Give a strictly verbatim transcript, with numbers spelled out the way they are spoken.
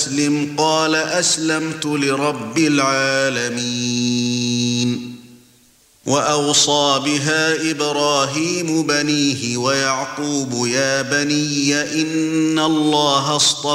أسلم قال أسلمت لرب العالمين. وأوصى بها إبراهيم بنيه ويعقوب يا بني إن الله اصطفى